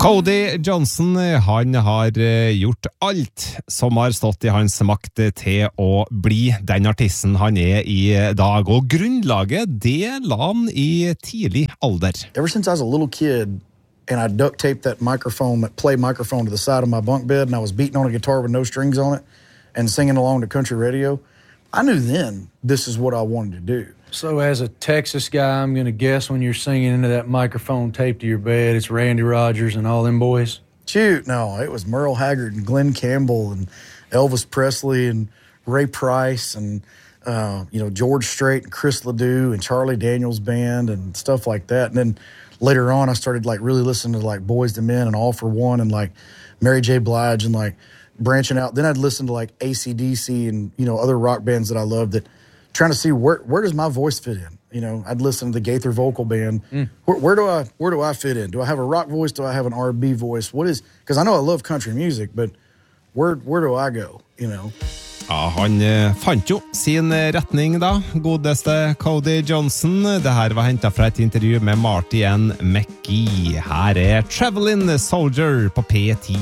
Cody Johnson, han har gjort alt som har stått I hans makt til å bli den artisten han I dag, og grunnlaget det la han I tidlig alder. Ever since I was a little kid and I duct taped that play microphone to the side of my bunk bed and I was beating on a guitar with no strings on it and singing along to country radio, I knew then this is what I wanted to do. So as a Texas guy, I'm going to guess when you're singing into that microphone taped to your bed, it's Randy Rogers and all them boys? Shoot, no, it was Merle Haggard and Glenn Campbell and Elvis Presley and Ray Price and George Strait and Chris Ledoux and Charlie Daniels Band and stuff like that. And then later on, I started like really listening to like Boyz II Men and All for One and like Mary J. Blige and like branching out. Then I'd listen to like AC/DC and other rock bands that I loved, that trying to see where does my voice fit in. I'd listen to the Gaither Vocal Band. Where do I fit in? Do I have a rock voice? Do I have an R&B voice? Because I know I love country music, but where do I go? Ja, han fant jo sin retning da, godeste Cody Johnson. Det her var hentet fra et intervju med Marty N. McGee. Her Travelin' Soldier på P10.